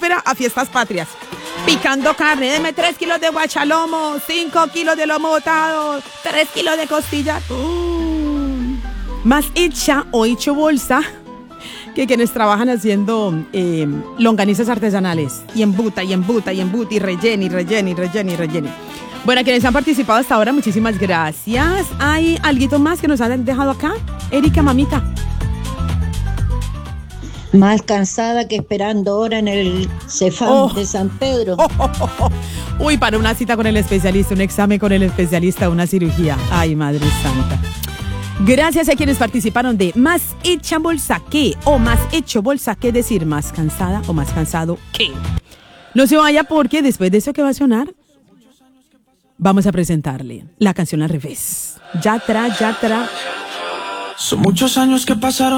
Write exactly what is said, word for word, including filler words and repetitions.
atmósfera a fiestas patrias. Picando carne, deme tres kilos de guachalomo, cinco kilos de lomo botado, tres kilos de costilla. Uh. Más hecha o hecho bolsa que quienes trabajan haciendo eh, longanizas artesanales. Y embuta, y embuta, y embuta, y rellena, y rellena, y rellena, y rellena. Bueno, a quienes han participado hasta ahora, muchísimas gracias. ¿Hay alguito más que nos han dejado acá? Erika, mamita. Más cansada que esperando hora en el Cefam oh. de San Pedro. Oh, oh, oh, oh. Uy, para una cita con el especialista, un examen con el especialista, una cirugía. Ay, Madre Santa. Gracias a quienes participaron de Más hecha bolsa que o Más hecho bolsa que, decir más cansada o más cansado que. No se vaya porque después de eso que va a sonar, vamos a presentarle la canción al revés. Yatra, Yatra. Son muchos años que pasaron.